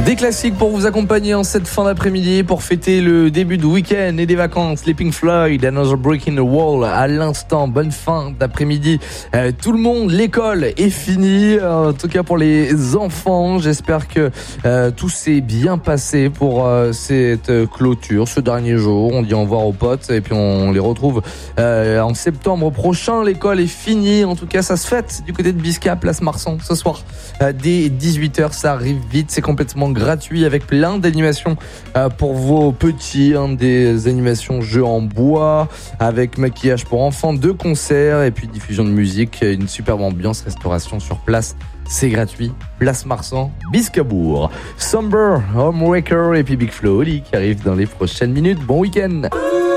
Des classiques pour vous accompagner en cette fin d'après-midi, pour fêter le début de week-end et des vacances. Les Pink Floyd, Another Brick in the Wall à l'instant. Bonne fin d'après-midi. Tout le monde, l'école est finie. En tout cas pour les enfants, j'espère que tout s'est bien passé pour cette clôture, ce dernier jour. On dit au revoir aux potes et puis on les retrouve en septembre prochain. L'école est finie. En tout cas, ça se fête du côté de Bisca, place Marsan, ce soir. Dès 18h, ça arrive vite. C'est complètement gratuit avec plein d'animations pour vos petits, des animations jeux en bois avec maquillage pour enfants, 2 concerts et puis diffusion de musique, une superbe ambiance, restauration sur place. C'est gratuit, place Marsan, Biscabourg. Somber, Homewrecker et puis Big Flo Oli qui arrivent dans les prochaines minutes. Bon week-end.